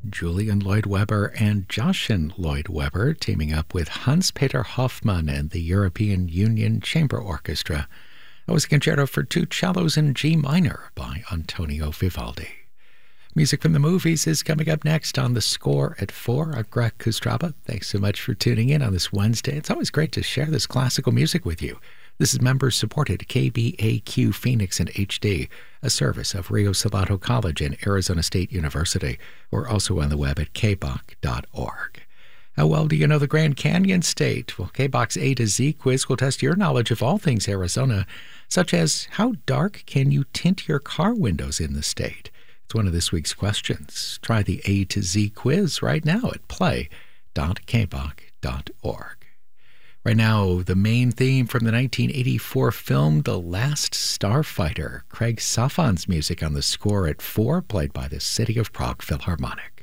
Julian Lloyd Webber and Jochen Lloyd Webber teaming up with Hans-Peter Hoffmann and the European Union Chamber Orchestra. That was a concerto for two cellos in G minor by Antonio Vivaldi. Music from the movies is coming up next on The Score at 4. I'm Greg Kustraba. Thanks so much for tuning in on this Wednesday. It's always great to share this classical music with you. This is members-supported KBAQ Phoenix in HD, a service of Rio Salado College and Arizona State University. We're also on the web at kbach.org. How well do you know the Grand Canyon State? Well, KBAC's A to Z quiz will test your knowledge of all things Arizona, such as how dark can you tint your car windows in the state? It's one of this week's questions. Try the A to Z quiz right now at play.kbach.org. Right now, the main theme from the 1984 film The Last Starfighter. Craig Safan's music on The Score at 4, played by the City of Prague Philharmonic.